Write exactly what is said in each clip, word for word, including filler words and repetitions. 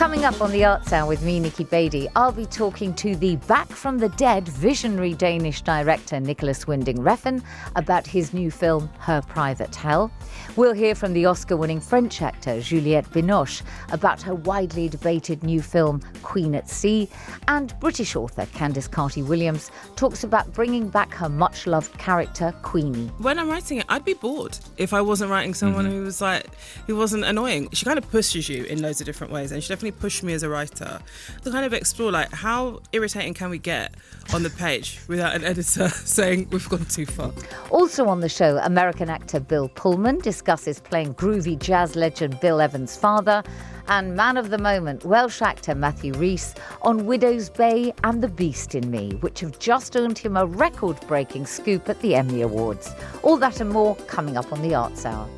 Coming up on the Arts Hour with me, Nikki Beattie, I'll be talking to the Back from the Dead visionary Danish director Nicholas Winding Refn about his new film, Her Private Hell. We'll hear from the Oscar-winning French actor Juliette Binoche about her widely debated new film, Queen at Sea. And British author Candice Carty-Williams talks about bringing back her much-loved character, Queenie. When I'm writing it, I'd be bored if I wasn't writing someone mm-hmm. who was like, who wasn't annoying. She kind of pushes you in loads of different ways, and she definitely pushed me as a writer to kind of explore, like, how irritating can we get on the page without an editor saying we've gone too far. Also on the show, American actor Bill Pullman discusses playing groovy jazz legend Bill Evans' father, and man of the moment, Welsh actor Matthew Rhys on Widow's Bay and The Beast in Me, which have just earned him a record-breaking scoop at the Emmy Awards. All that and more coming up on the Arts Hour.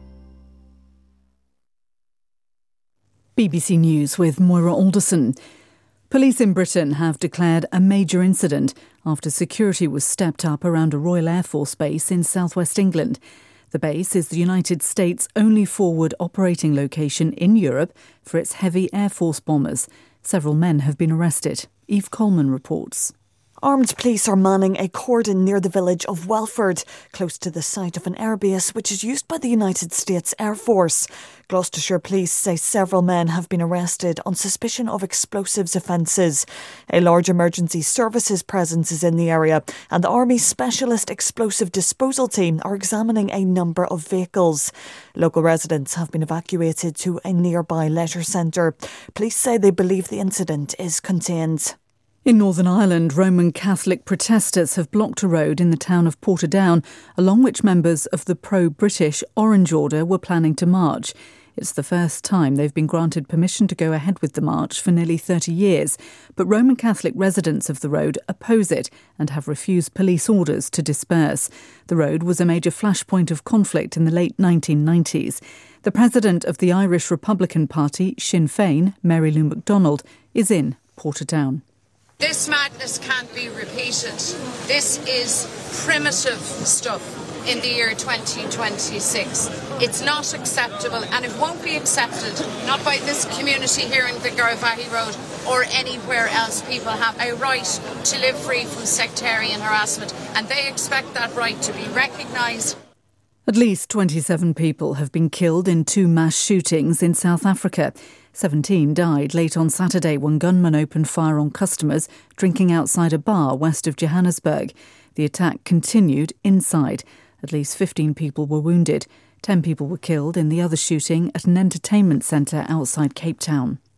B B C News with Moira Alderson. Police in Britain have declared a major incident after security was stepped up around a Royal Air Force base in southwest England. The base is the United States' only forward operating location in Europe for its heavy Air Force bombers. Several men have been arrested. Eve Coleman reports. Armed police are manning a cordon near the village of Welford, close to the site of an airbase which is used by the United States Air Force. Gloucestershire police say several men have been arrested on suspicion of explosives offences. A large emergency services presence is in the area, and the Army Specialist Explosive Disposal Team are examining a number of vehicles. Local residents have been evacuated to a nearby leisure centre. Police say they believe the incident is contained. In Northern Ireland, Roman Catholic protesters have blocked a road in the town of Portadown, along which members of the pro-British Orange Order were planning to march. It's the first time they've been granted permission to go ahead with the march for nearly thirty years, but Roman Catholic residents of the road oppose it and have refused police orders to disperse. The road was a major flashpoint of conflict in the late nineteen nineties. The president of the Irish Republican Party, Sinn Féin, Mary Lou McDonald, is in Portadown. This madness can't be repeated. This is primitive stuff in the year twenty twenty-six. It's not acceptable, and it won't be accepted, not by this community here in Vicaravahy Road or anywhere else. People have a right to live free from sectarian harassment, and they expect that right to be recognised. At least twenty-seven people have been killed in two mass shootings in South Africa. seventeen died late on Saturday when gunmen opened fire on customers drinking outside a bar west of Johannesburg. The attack continued inside. At least fifteen people were wounded. Ten people were killed in the other shooting at an entertainment centre outside Cape Town.